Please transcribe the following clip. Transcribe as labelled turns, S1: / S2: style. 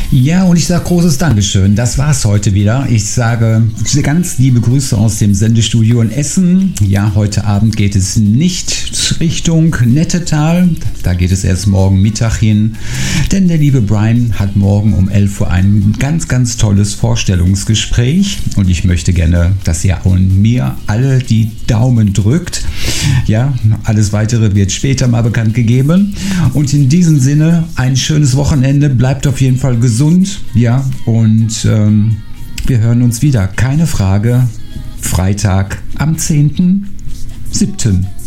S1: Ja, und ich sage großes Dankeschön. Das war's heute wieder. Ich sage ganz liebe Grüße aus dem Sendestudio in Essen. Ja, heute Abend geht es nicht Richtung Nettetal. Da geht es erst morgen Mittag hin. Denn der liebe Brian hat morgen um 11 Uhr ein ganz, ganz tolles Vorstellungsgespräch. Und ich möchte gerne, dass ihr und mir alle die Daumen drückt. Ja, alles Weitere wird später mal bekannt gegeben. Und in diesem Sinne ein schönes Wochenende. Bleibt auf jeden Fall gesund. Ja, und wir hören uns wieder. Keine Frage. Freitag am 10.7.